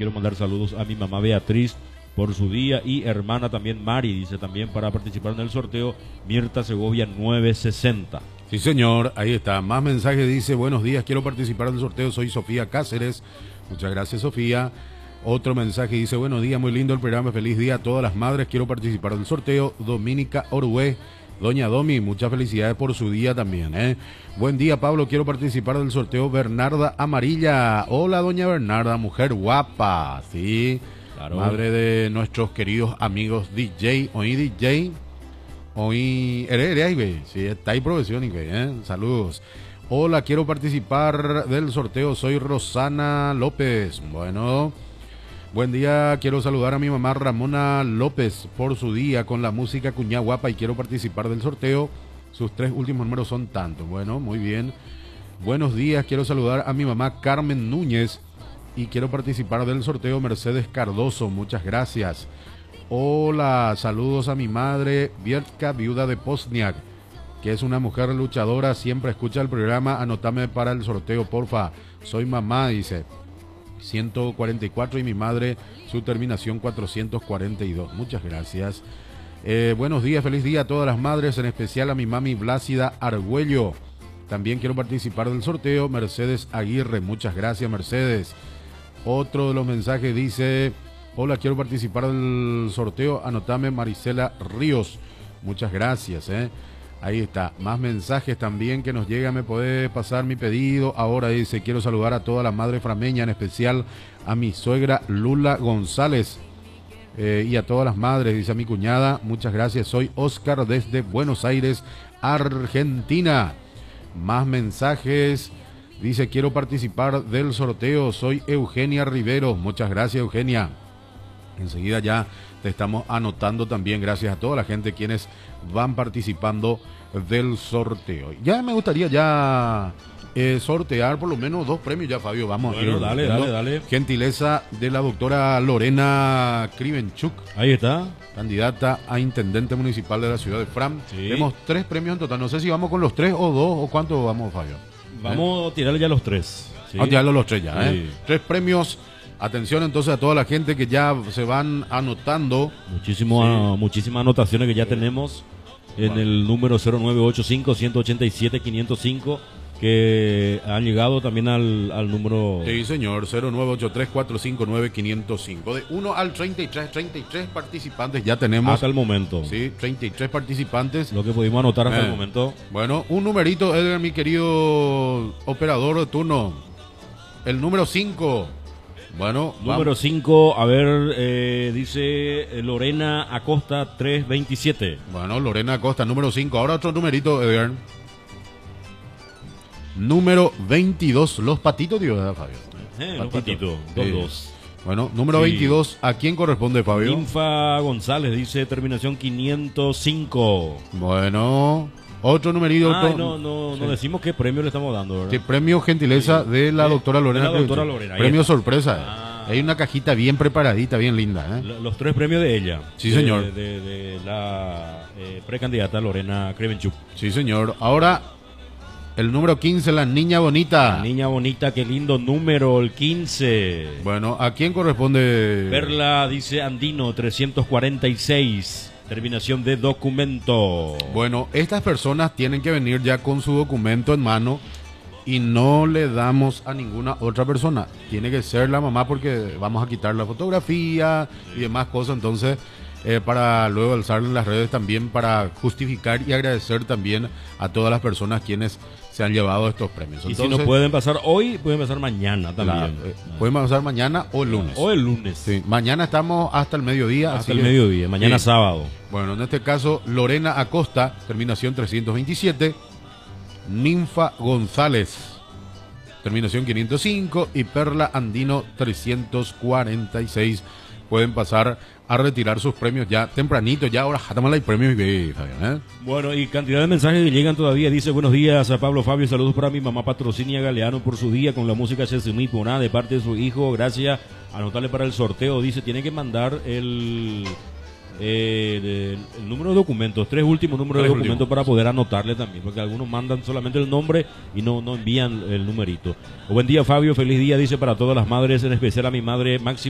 quiero mandar saludos a mi mamá Beatriz por su día y hermana también Mari, dice también para participar en el sorteo, Mirta Segovia 960. Sí, señor, ahí está. Más mensajes, dice, buenos días, quiero participar en el sorteo, soy Sofía Cáceres. Muchas gracias, Sofía. Otro mensaje dice, buenos días, muy lindo el programa, feliz día a todas las madres, quiero participar del sorteo, Dominica Orué. Doña Domi, muchas felicidades por su día también, ¿eh? Buen día, Pablo, quiero participar del sorteo, Bernarda Amarilla. Hola, doña Bernarda, mujer guapa, sí, claro. Madre de nuestros queridos amigos DJ, hoy DJ, hoy, sí, está ahí profesión, ¿eh? Saludos. Hola, quiero participar del sorteo, soy Rosana López. Bueno, buen día, quiero saludar a mi mamá Ramona López por su día con la música Cuñá Guapa y quiero participar del sorteo. Sus 3 últimos números son tantos. Bueno, muy bien. Buenos días, quiero saludar a mi mamá Carmen Núñez y quiero participar del sorteo Mercedes Cardoso. Muchas gracias. Hola, saludos a mi madre Viertka, viuda de Pozniak, que es una mujer luchadora, siempre escucha el programa. Anotame para el sorteo, porfa. Soy mamá, dice. 144 y mi madre, su terminación 442. Muchas gracias. Buenos días, feliz día a todas las madres, en especial a mi mami Blácida Argüello. También quiero participar del sorteo, Mercedes Aguirre. Muchas gracias, Mercedes. Otro de los mensajes dice, hola, quiero participar del sorteo, anotame Marisela Ríos. Muchas gracias, Ahí está, más mensajes también que nos llegan, me puede pasar mi pedido. Ahora dice, quiero saludar a toda la madre frameña, en especial a mi suegra Lula González y a todas las madres, dice a mi cuñada. Muchas gracias, soy Oscar desde Buenos Aires, Argentina. Más mensajes, dice, quiero participar del sorteo, soy Eugenia Rivero. Muchas gracias, Eugenia. Enseguida ya te estamos anotando también, gracias a toda la gente quienes van participando del sorteo. Ya me gustaría ya sortear por lo menos 2 premios ya, Fabio. Vamos. Bueno, dale. Gentileza de la doctora Lorena Krivenchuk. Ahí está. Candidata a intendente municipal de la ciudad de Fram. Sí. Tenemos 3 premios en total. No sé si vamos con los 3 o 2 o cuánto vamos, Fabio. Vamos a tirarle ya los 3. ¿Sí? Vamos a tirarle los 3 ya, sí. 3 premios. Atención entonces a toda la gente que ya se van anotando. Muchísimas anotaciones que ya tenemos en el número 0985-187-505 que han llegado también al número... Sí, señor, 0983-459-505. De 1 al 33 participantes ya tenemos. Hasta el momento. Sí, 33 participantes. Lo que pudimos anotar hasta el momento. Bueno, un numerito, Edgar, mi querido operador de turno. El número 5. Bueno, número 5, a ver, dice Lorena Acosta 327. Bueno, Lorena Acosta, número 5. Ahora otro numerito, Edgar. Número 22, los patitos, tío, Fabio. Los patitos, 2-2. Bueno, número 22, ¿a quién corresponde, Fabio? Ninfa González, dice terminación 505. Bueno, otro numerito. No decimos qué premio le estamos dando, ¿verdad? ¿Qué premio gentileza de la doctora Lorena? De la doctora Lorena. Premio sorpresa. Hay una cajita bien preparadita, bien linda. Los 3 premios de ella. Sí, señor. De la precandidata Lorena Krivenchuk. Sí, señor. Ahora, el número 15, la niña bonita. La niña bonita, qué lindo número, el 15. Bueno, ¿a quién corresponde? Perla, dice Andino 346. Terminación de documento. Bueno, estas personas tienen que venir ya con su documento en mano y no le damos a ninguna otra persona. Tiene que ser la mamá porque vamos a quitar la fotografía y demás cosas. Entonces, para luego alzarlo en las redes también para justificar y agradecer también a todas las personas quienes se han llevado estos premios. Entonces, y si no pueden pasar hoy, pueden pasar mañana también. Pueden pasar mañana o el lunes. O el lunes. Sí, mañana estamos hasta el mediodía. Hasta el mediodía, mañana sábado. Bueno, en este caso, Lorena Acosta, terminación 327. Ninfa González, terminación 505. Y Perla Andino, 346. Pueden pasar a retirar sus premios ya tempranito, ya ahora játame el premio y Fabián, Bueno, y cantidad de mensajes que llegan todavía. Dice, buenos días a Pablo Fabio, saludos para mi mamá Patrocinia Galeano por su día con la música Chesumí Poná de parte de su hijo, gracias, anotarle para el sorteo. Dice, tiene que mandar el número de documentos, 3 últimos números de documentos para poder anotarle también, porque algunos mandan solamente el nombre y no envían el numerito. Buen día, Fabio, feliz día, dice para todas las madres, en especial a mi madre Máxima